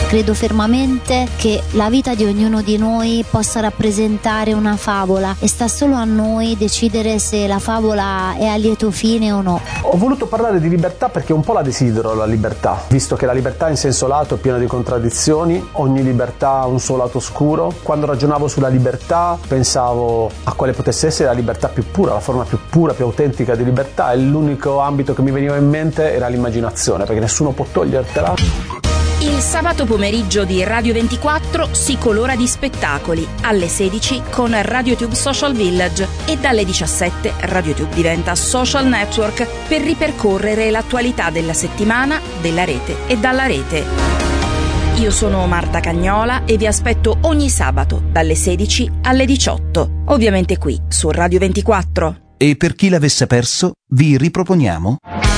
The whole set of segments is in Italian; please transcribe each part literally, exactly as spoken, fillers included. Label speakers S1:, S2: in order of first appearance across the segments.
S1: Credo fermamente che la vita di ognuno di noi possa rappresentare una favola e sta solo a noi decidere se la favola è a lieto fine o no.
S2: Ho voluto parlare di libertà perché un po' la desidero la libertà, visto che la libertà in senso lato è piena di contraddizioni, ogni libertà ha un suo lato oscuro. Quando ragionavo sulla libertà pensavo a quale potesse essere la libertà più pura, la forma più pura, più autentica di libertà, e l'unico ambito che mi veniva in mente era l'immaginazione, perché nessuno può togliertela.
S3: Il sabato pomeriggio di Radio ventiquattro si colora di spettacoli alle sedici con RadioTube Social Village e dalle diciassette RadioTube diventa social network per ripercorrere l'attualità della settimana, della rete e dalla rete. Io sono Marta Cagnola e vi aspetto ogni sabato dalle sedici alle diciotto, ovviamente qui su Radio ventiquattro.
S4: E per chi l'avesse perso, vi riproponiamo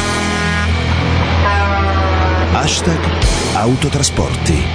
S4: Hashtag Autotrasporti.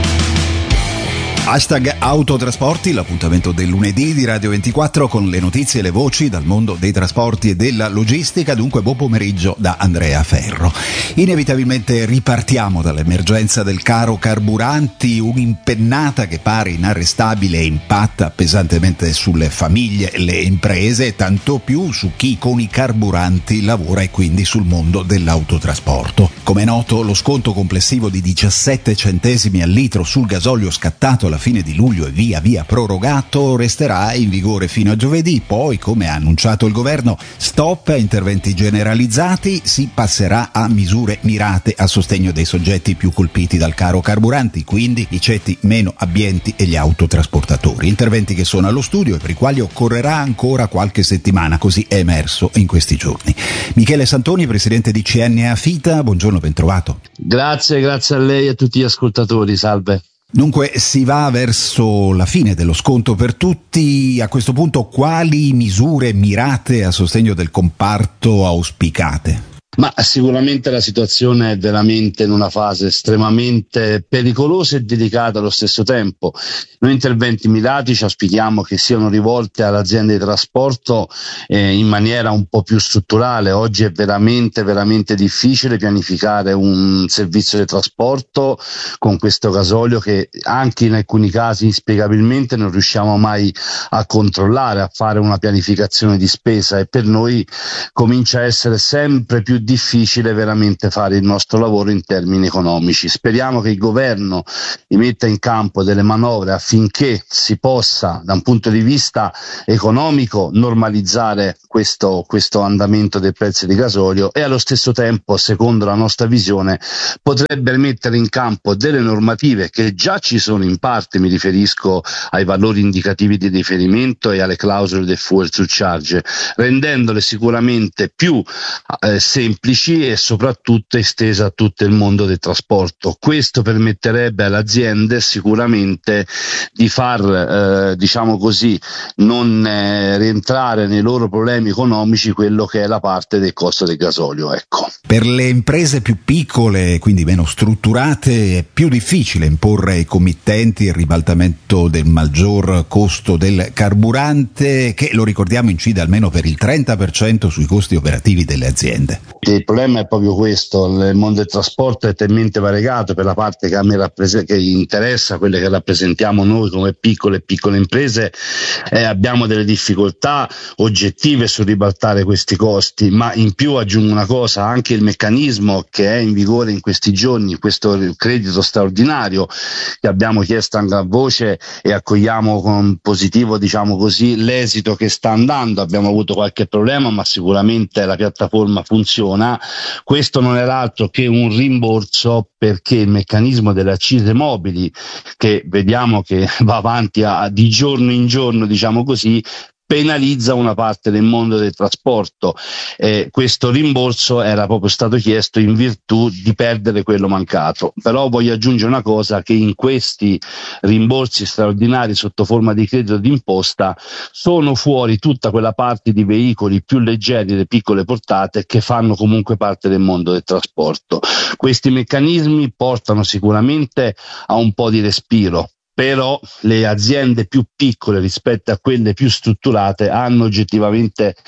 S4: Hashtag Autotrasporti, l'appuntamento del lunedì di Radio ventiquattro con le notizie e le voci dal mondo dei trasporti e della logistica. Dunque buon pomeriggio da Andrea Ferro. Inevitabilmente ripartiamo dall'emergenza del caro carburanti, un'impennata che pare inarrestabile e impatta pesantemente sulle famiglie e le imprese, tanto più su chi con i carburanti lavora e quindi sul mondo dell'autotrasporto. Come è noto, lo sconto complessivo di diciassette centesimi al litro sul gasolio scattato alla fine di luglio e via via prorogato resterà in vigore fino a giovedì. Poi, come ha annunciato il governo, stop a interventi generalizzati, si passerà a misure mirate a sostegno dei soggetti più colpiti dal caro carburanti, quindi i ceti meno abbienti e gli autotrasportatori. Interventi che sono allo studio e per i quali occorrerà ancora qualche settimana, così è emerso in questi giorni. Michele Santoni, presidente di C N A Fita, buongiorno, ben trovato.
S5: Grazie, grazie a lei e a tutti gli ascoltatori, salve.
S4: Dunque si va verso la fine dello sconto per tutti. A questo punto quali misure mirate a sostegno del comparto auspicate?
S5: Ma sicuramente la situazione è veramente in una fase estremamente pericolosa e delicata allo stesso tempo. Noi interventi mirati ci auspichiamo che siano rivolti alle aziende di trasporto eh, in maniera un po' più strutturale. Oggi è veramente veramente difficile pianificare un servizio di trasporto con questo gasolio che anche in alcuni casi inspiegabilmente non riusciamo mai a controllare, a fare una pianificazione di spesa, e per noi comincia a essere sempre più difficile veramente fare il nostro lavoro in termini economici. Speriamo che il governo metta in campo delle manovre affinché si possa, da un punto di vista economico, normalizzare questo, questo andamento dei prezzi di gasolio, e allo stesso tempo, secondo la nostra visione, potrebbe mettere in campo delle normative che già ci sono in parte. Mi riferisco ai valori indicativi di riferimento e alle clausole del fuel surcharge, rendendole sicuramente più eh, semplici e soprattutto estesa a tutto il mondo del trasporto. Questo permetterebbe alle aziende sicuramente di far, eh, diciamo così, non eh, rientrare nei loro problemi economici quello che è la parte del costo del gasolio. Ecco.
S4: Per le imprese più piccole, quindi meno strutturate, è più difficile imporre ai committenti il ribaltamento del maggior costo del carburante, che, lo ricordiamo, incide almeno per il trenta per cento sui costi operativi delle aziende.
S5: Il problema è proprio questo: il mondo del trasporto è talmente variegato. Per la parte che a me rappres- che interessa, quelle che rappresentiamo noi come piccole e piccole imprese, eh, abbiamo delle difficoltà oggettive sul ribaltare questi costi, ma in più aggiungo una cosa: anche il meccanismo che è in vigore in questi giorni, questo credito straordinario che abbiamo chiesto anche a voce e accogliamo con positivo, diciamo così, l'esito che sta andando. Abbiamo avuto qualche problema, ma sicuramente la piattaforma funziona. Questo non era altro che un rimborso, perché il meccanismo delle accise mobili, che vediamo che va avanti a, di giorno in giorno, diciamo così, penalizza una parte del mondo del trasporto. Eh, questo rimborso era proprio stato chiesto in virtù di perdere quello mancato. Però voglio aggiungere una cosa: che in questi rimborsi straordinari sotto forma di credito d'imposta sono fuori tutta quella parte di veicoli più leggeri, le piccole portate, che fanno comunque parte del mondo del trasporto. Questi meccanismi portano sicuramente a un po' di respiro, però le aziende più piccole rispetto a quelle più strutturate hanno oggettivamente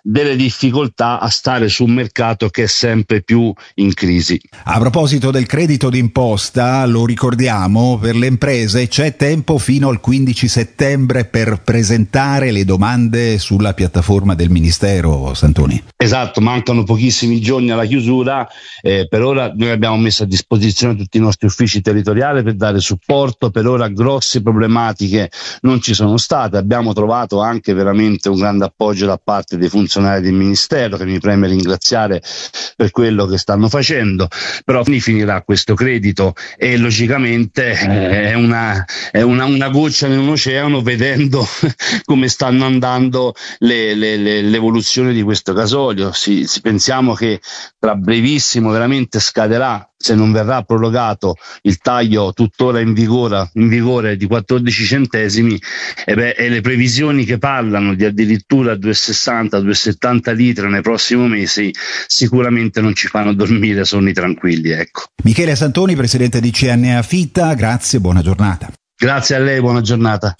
S5: delle difficoltà a stare su un mercato che è sempre più in crisi.
S4: A proposito del credito d'imposta, lo ricordiamo, per le imprese c'è tempo fino al quindici settembre per presentare le domande sulla piattaforma del Ministero, Santoni.
S5: Esatto, mancano pochissimi giorni alla chiusura, eh, per ora noi abbiamo messo a disposizione tutti i nostri uffici territoriali per dare supporto. Per ora grosse problematiche non ci sono state, abbiamo trovato anche veramente un grande appoggio da parte dei funzionari del Ministero, che mi preme ringraziare per quello che stanno facendo, però finirà questo credito e logicamente eh, è, una, è una, una goccia in un oceano, vedendo come stanno andando le, le, le, l'evoluzione di questo gasolio. Si, si pensiamo che tra brevissimo veramente scaderà, se non verrà prorogato, il taglio tuttora in vigore, in vigore di quattordici centesimi, e, beh, e le previsioni che parlano di addirittura due virgola sessanta due virgola settanta litri nei prossimi mesi sicuramente non ci fanno dormire sonni tranquilli, ecco.
S4: Michele Santoni, presidente di C N A Fita, grazie, buona giornata.
S5: Grazie a lei, buona giornata.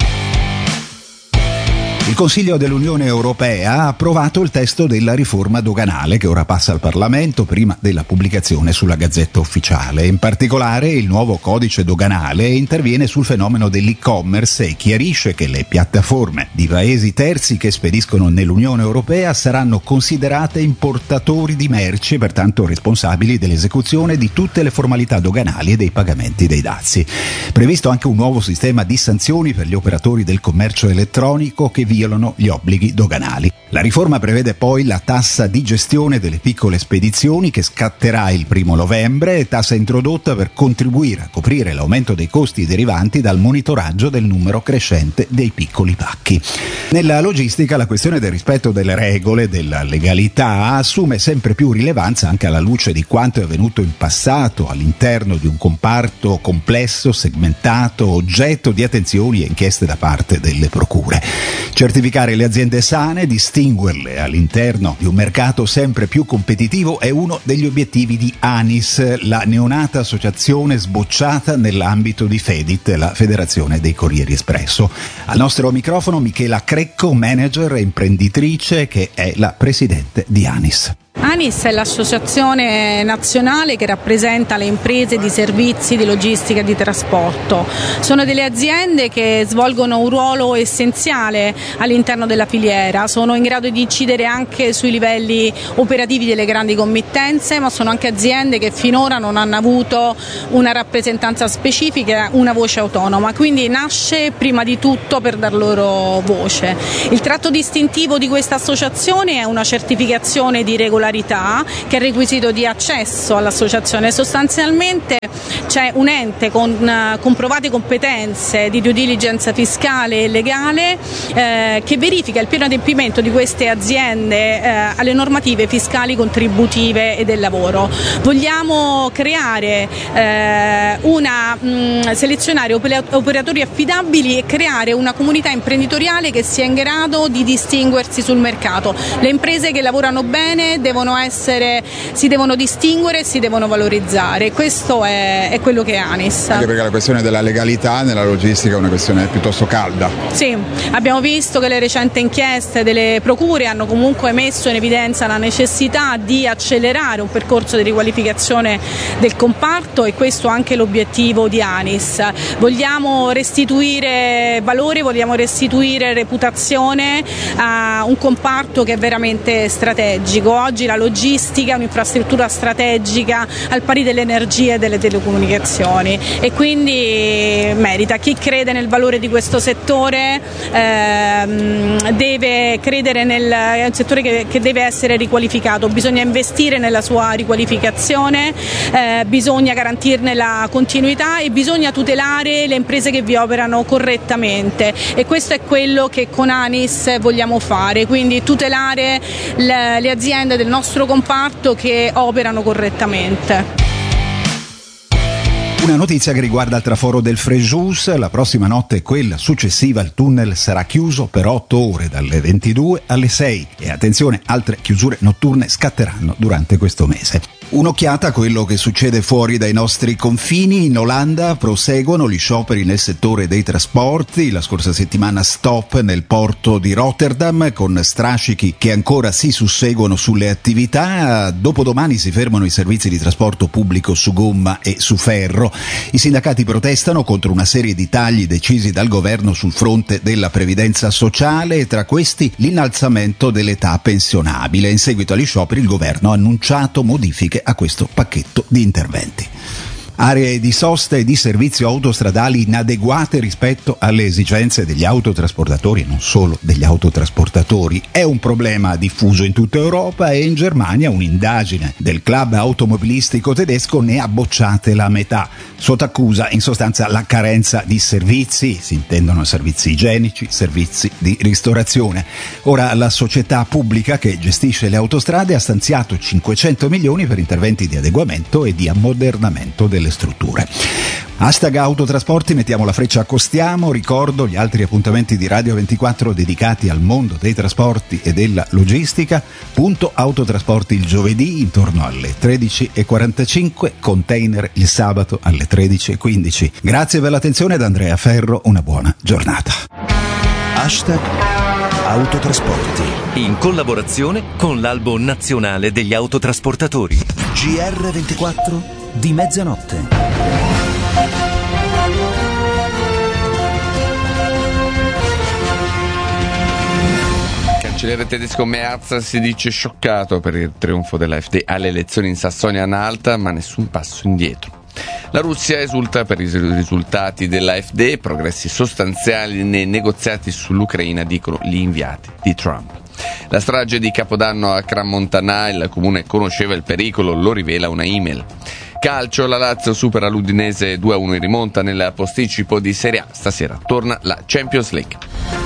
S4: Il Consiglio dell'Unione Europea ha approvato il testo della riforma doganale che ora passa al Parlamento prima della pubblicazione sulla Gazzetta Ufficiale. In particolare il nuovo codice doganale interviene sul fenomeno dell'e-commerce e chiarisce che le piattaforme di paesi terzi che spediscono nell'Unione Europea saranno considerate importatori di merci e pertanto responsabili dell'esecuzione di tutte le formalità doganali e dei pagamenti dei dazi. Previsto anche un nuovo sistema di sanzioni per gli operatori del commercio elettronico che violano gli obblighi doganali. La riforma prevede poi la tassa di gestione delle piccole spedizioni che scatterà il primo novembre, tassa introdotta per contribuire a coprire l'aumento dei costi derivanti dal monitoraggio del numero crescente dei piccoli pacchi. Nella logistica la questione del rispetto delle regole, della legalità, assume sempre più rilevanza anche alla luce di quanto è avvenuto in passato all'interno di un comparto complesso, segmentato, oggetto di attenzioni e inchieste da parte delle procure. Certificare le aziende sane, distinguerle all'interno di un mercato sempre più competitivo è uno degli obiettivi di ANIS, la neonata associazione sbocciata nell'ambito di FEDIT, la Federazione dei Corrieri Espresso. Al nostro microfono Michela Crecco, manager e imprenditrice, che è la presidente di ANIS.
S6: ANIS è l'associazione nazionale che rappresenta le imprese di servizi, di logistica e di trasporto. Sono delle aziende che svolgono un ruolo essenziale all'interno della filiera, sono in grado di incidere anche sui livelli operativi delle grandi committenze, ma sono anche aziende che finora non hanno avuto una rappresentanza specifica, una voce autonoma, quindi nasce prima di tutto per dar loro voce. Il tratto distintivo di questa associazione è una certificazione di regolarità che è requisito di accesso all'associazione. Sostanzialmente c'è un ente con uh, comprovate competenze di due diligence fiscale e legale eh, che verifica il pieno adempimento di queste aziende eh, alle normative fiscali, contributive e del lavoro. Vogliamo creare eh, una mh, selezionare operatori affidabili e creare una comunità imprenditoriale che sia in grado di distinguersi sul mercato. Le imprese che lavorano bene devono essere, si devono distinguere e si devono valorizzare. Questo è, è quello che è ANIS.
S7: Anche perché la questione della legalità nella logistica è una questione piuttosto calda.
S6: Sì, abbiamo visto che le recenti inchieste delle procure hanno comunque messo in evidenza la necessità di accelerare un percorso di riqualificazione del comparto, e questo è anche l'obiettivo di ANIS. Vogliamo restituire valore, vogliamo restituire reputazione a un comparto che è veramente strategico. Oggi la logistica è un'infrastruttura strategica al pari dell'energia e delle telecomunicazioni, e quindi merita. Chi crede nel valore di questo settore ehm, deve credere nel è un settore che, che deve essere riqualificato. Bisogna investire nella sua riqualificazione, eh, bisogna garantirne la continuità e bisogna tutelare le imprese che vi operano correttamente, e questo è quello che con ANIS vogliamo fare, quindi tutelare le, le aziende del nostro comparto che operano correttamente.
S4: Una notizia che riguarda il traforo del Frejus. La prossima notte e quella successiva il tunnel sarà chiuso per otto ore, dalle ventidue alle sei, e attenzione, altre chiusure notturne scatteranno durante questo mese. Un'occhiata a quello che succede fuori dai nostri confini. In Olanda proseguono gli scioperi nel settore dei trasporti. La scorsa settimana stop nel porto di Rotterdam, con strascichi che ancora si susseguono sulle attività. Dopodomani si fermano i servizi di trasporto pubblico su gomma e su ferro. I sindacati protestano contro una serie di tagli decisi dal governo sul fronte della previdenza sociale, e tra questi l'innalzamento dell'età pensionabile. In seguito agli scioperi il governo ha annunciato modifiche a questo pacchetto di interventi. Aree di sosta e di servizio autostradali inadeguate rispetto alle esigenze degli autotrasportatori, e non solo degli autotrasportatori. È un problema diffuso in tutta Europa, e in Germania un'indagine del club automobilistico tedesco ne ha bocciate la metà. Sotto accusa in sostanza la carenza di servizi, si intendono servizi igienici, servizi di ristorazione. Ora la società pubblica che gestisce le autostrade ha stanziato cinquecento milioni per interventi di adeguamento e di ammodernamento delle strutture. Hashtag autotrasporti, mettiamo la freccia a Costiamo. Ricordo gli altri appuntamenti di Radio ventiquattro dedicati al mondo dei trasporti e della logistica. Punto autotrasporti il giovedì intorno alle tredici e quarantacinque, container il sabato alle tredici e quindici. Grazie per l'attenzione, da Andrea Ferro, una buona giornata.
S8: Hashtag autotrasporti, in collaborazione con l'Albo Nazionale degli Autotrasportatori. G R ventiquattro di mezzanotte.
S9: Il cancelliere tedesco Merz si dice scioccato per il trionfo dell'AfD alle elezioni in Sassonia-Anhalt, ma nessun passo indietro. La Russia esulta per i risultati dell'AfD, progressi sostanziali nei negoziati sull'Ucraina, dicono gli inviati di Trump. La strage di Capodanno a Crans-Montana, il comune conosceva il pericolo, lo rivela una email. Calcio, la Lazio supera l'Udinese due a uno in rimonta nel posticipo di Serie A. Stasera torna la Champions League.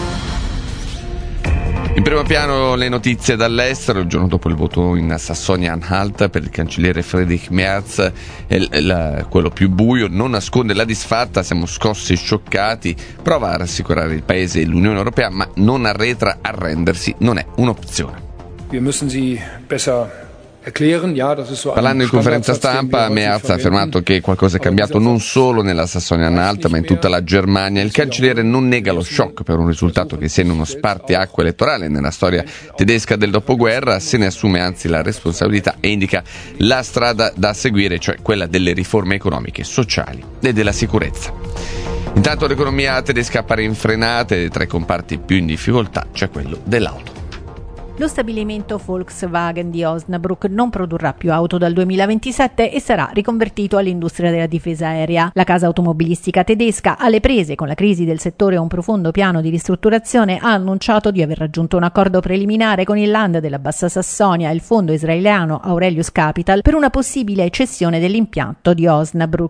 S9: In primo piano le notizie dall'estero. Il giorno dopo il voto in Sassonia-Anhalt per il cancelliere Friedrich Merz, il, il, quello più buio, non nasconde la disfatta: siamo scossi e scioccati, prova a rassicurare il paese e l'Unione Europea, ma non arretra, arrendersi non è un'opzione.
S10: Wir müssen sie besser erklären. Ja, das ist so.
S9: Parlando in conferenza stampa, Merz ha affermato che qualcosa è cambiato non solo nella Sassonia-Anhalt ma in tutta la Germania. Il cancelliere non nega lo shock per un risultato che segna uno spartiacque elettorale nella storia tedesca del dopoguerra, se ne assume anzi la responsabilità e indica la strada da seguire, cioè quella delle riforme economiche, sociali e della sicurezza. Intanto l'economia tedesca appare infrenata e tra i comparti più in difficoltà c'è quello dell'auto.
S11: Lo stabilimento Volkswagen di Osnabrück non produrrà più auto dal duemilaventisette e sarà riconvertito all'industria della difesa aerea. La casa automobilistica tedesca, alle prese con la crisi del settore e un profondo piano di ristrutturazione, ha annunciato di aver raggiunto un accordo preliminare con il Land della Bassa Sassonia e il fondo israeliano Aurelius Capital per una possibile cessione dell'impianto di Osnabrück.